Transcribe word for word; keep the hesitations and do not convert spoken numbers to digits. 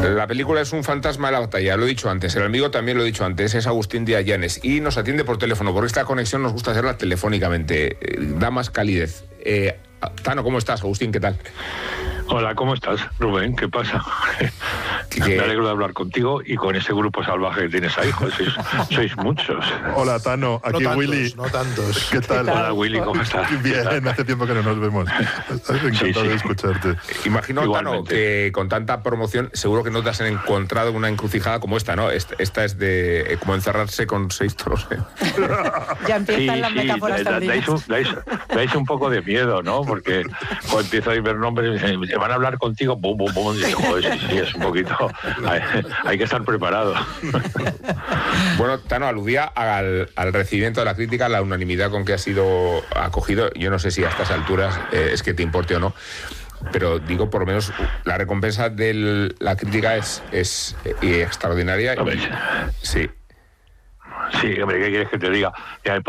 La película es un fantasma de la batalla, lo he dicho antes. El amigo también lo he dicho antes, es Agustín Díaz Llanes. Y nos atiende por teléfono, porque esta conexión nos gusta hacerla telefónicamente. Eh, da más calidez. Eh, Tano, ¿cómo estás, Agustín? ¿Qué tal? Hola, ¿cómo estás, Rubén? ¿Qué pasa? ¿Qué? Me alegro de hablar contigo y con ese grupo salvaje que tienes ahí, joder, sois, sois muchos. Hola, Tano, aquí no tantos, Willy. No tantos. ¿Qué tal? Hola, Willy, ¿cómo estás? Bien, hace tiempo que no nos vemos. Encantado Sí, sí. de escucharte. Imagino, Tano, Igualmente. que con tanta promoción seguro que no te has encontrado en una encrucijada como esta, ¿no? Esta, esta es de eh, como encerrarse con seis toros, ¿eh? Ya empiezan Sí, las sí, metáforas da- tardías. dais, un, dais, dais un poco de miedo, ¿no? Porque cuando empiezo a ver nombres, me dicen, van a hablar contigo, bum, bum, bum, y digo, joder, sí, sí, es un poquito, hay, hay que estar preparado. Bueno, Tano, aludía al, al recibimiento de la crítica, a la unanimidad con que ha sido acogido. Yo no sé si a estas alturas eh, es que te importe o no, pero digo, por lo menos la recompensa de la crítica es, es eh, extraordinaria. Hombre, Sí. sí, hombre, ¿qué quieres que te diga? Ya,